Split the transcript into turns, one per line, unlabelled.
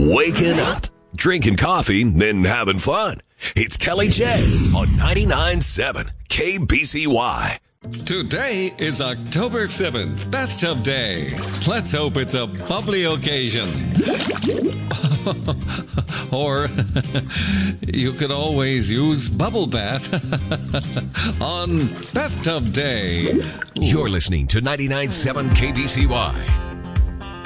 waking up, drinking coffee, and having fun. It's Kelly J on 99.7 KBCY.
Today is October 7th, Bathtub Day. Let's hope it's a bubbly occasion. Or you could always use bubble bath on Bathtub Day.
You're listening to 99.7 KBCY.